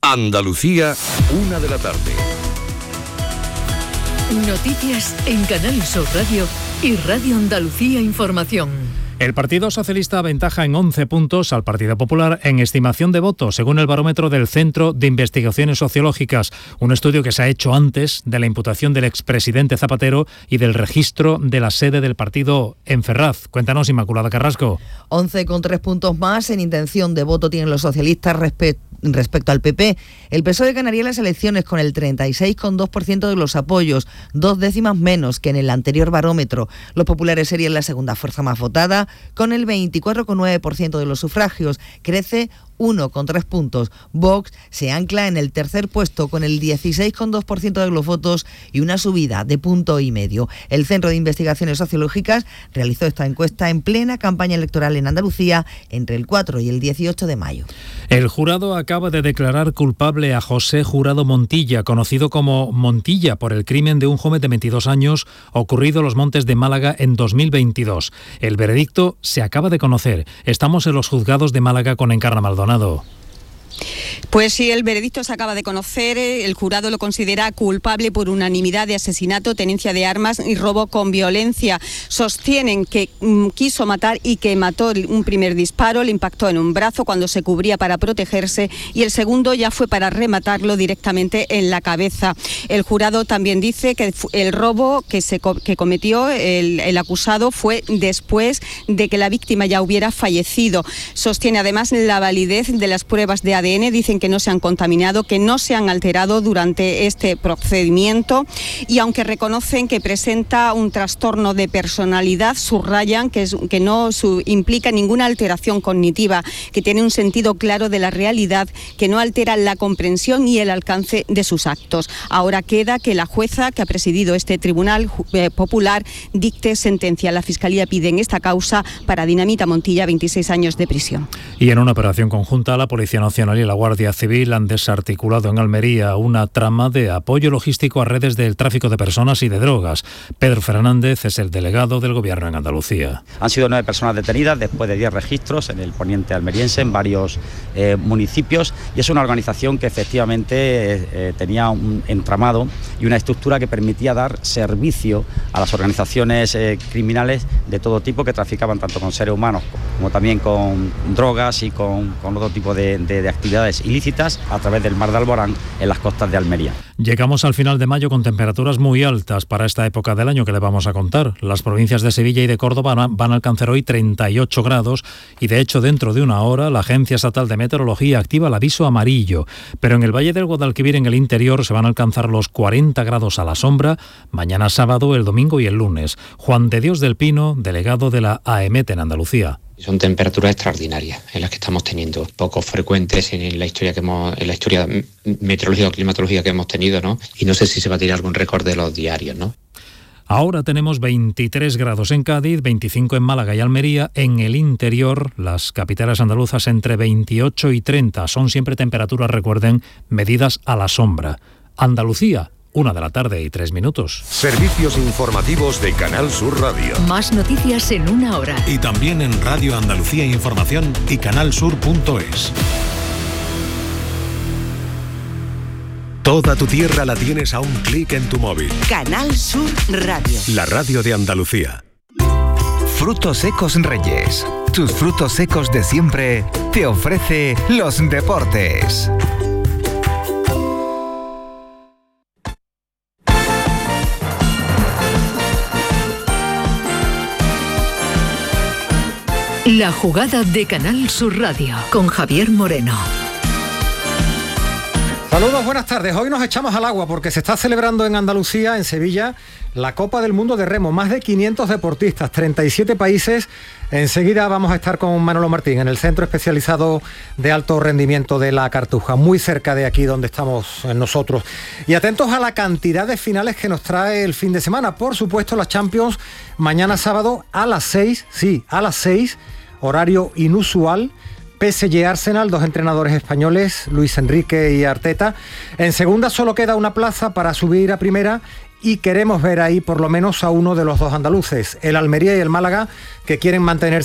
Andalucía, 1 de la tarde. Noticias en Canal Sur Radio y Radio Andalucía Información. El Partido Socialista aventaja en 11 puntos al Partido Popular en estimación de votos, según el barómetro del Centro de Investigaciones Sociológicas, un estudio que se ha hecho antes de la imputación del expresidente Zapatero y del registro de la sede del partido en Ferraz. Cuéntanos, Inmaculada Carrasco. 11,3 puntos más en intención de voto tienen los socialistas respecto al PP. El PSOE ganaría las elecciones con el 36,2% de los apoyos, 2 décimas menos que en el anterior barómetro. Los populares serían la segunda fuerza más votada, con el 24,9% de los sufragios. Crece 1,3 puntos. Vox se ancla en el tercer puesto con el 16,2% de los votos y una subida de 1,5 puntos. El Centro de Investigaciones Sociológicas realizó esta encuesta en plena campaña electoral en Andalucía entre el 4 y el 18 de mayo. El jurado acaba de declarar culpable a José Jurado Montilla, conocido como Montilla, por el crimen de un joven de 22 años ocurrido en Los Montes de Málaga en 2022. El veredicto se acaba de conocer. Estamos en los juzgados de Málaga con Encarna Maldonado. Pues sí, el veredicto se acaba de conocer. El jurado lo considera culpable por unanimidad de asesinato, tenencia de armas y robo con violencia. Sostienen que quiso matar y que mató. Un primer disparo le impactó en un brazo cuando se cubría para protegerse y el segundo ya fue para rematarlo directamente en la cabeza. El jurado también dice que el robo que cometió el acusado fue después de que la víctima ya hubiera fallecido. Sostiene además la validez de las pruebas de ADN. Dicen que no se han contaminado, que no se han alterado durante este procedimiento y aunque reconocen que presenta un trastorno de personalidad, subrayan que no implica ninguna alteración cognitiva, que tiene un sentido claro de la realidad, que no altera la comprensión y el alcance de sus actos. Ahora queda que la jueza que ha presidido este tribunal popular dicte sentencia. La Fiscalía pide en esta causa para Dinamita Montilla 26 años de prisión. Y en una operación conjunta, la Policía Nacional y la Guardia Civil han desarticulado en Almería una trama de apoyo logístico a redes del tráfico de personas y de drogas. Pedro Fernández es el delegado del Gobierno en Andalucía. Han sido 9 personas detenidas después de 10 registros en el poniente almeriense, en varios municipios, y es una organización que efectivamente tenía un entramado y una estructura que permitía dar servicio a las organizaciones criminales de todo tipo que traficaban tanto con seres humanos como también con drogas y con otro tipo de actividades ilícitas a través del Mar de Alborán en las costas de Almería. Llegamos al final de mayo con temperaturas muy altas para esta época del año que le vamos a contar. Las provincias de Sevilla y de Córdoba van a alcanzar hoy 38 grados y de hecho dentro de una hora la Agencia Estatal de Meteorología activa el aviso amarillo. Pero en el Valle del Guadalquivir, en el interior, se van a alcanzar los 40 grados a la sombra mañana sábado, el domingo y el lunes. Juan de Dios del Pino, delegado de la AEMET en Andalucía. Son temperaturas extraordinarias en las que estamos teniendo, poco frecuentes en la historia meteorológica o climatológica que hemos tenido, ¿no? Y no sé si se va a tirar algún récord de los diarios, ¿no? Ahora tenemos 23 grados en Cádiz, 25 en Málaga y Almería. En el interior, las capitales andaluzas entre 28 y 30. Son siempre temperaturas, recuerden, medidas a la sombra. Andalucía, 1 de la tarde y 3 minutos. Servicios informativos de Canal Sur Radio. Más noticias en 1 hora. Y también en Radio Andalucía Información y canalsur.es. Toda tu tierra la tienes a un clic en tu móvil. Canal Sur Radio. La radio de Andalucía. Frutos Secos Reyes. Tus frutos secos de siempre te ofrece los deportes. La jugada de Canal Sur Radio con Javier Moreno. Saludos, buenas tardes. Hoy nos echamos al agua porque se está celebrando en Andalucía, en Sevilla, la Copa del Mundo de Remo. Más de 500 deportistas, 37 países. Enseguida vamos a estar con Manolo Martín en el Centro Especializado de Alto Rendimiento de La Cartuja, muy cerca de aquí donde estamos nosotros. Y atentos a la cantidad de finales que nos trae el fin de semana. Por supuesto, la Champions mañana sábado a las 6, sí, a las 6, horario inusual. PSG Arsenal, 2 entrenadores españoles, Luis Enrique y Arteta. En segunda solo queda una plaza para subir a primera y queremos ver ahí por lo menos a uno de los 2 andaluces, el Almería y el Málaga, que quieren mantenerse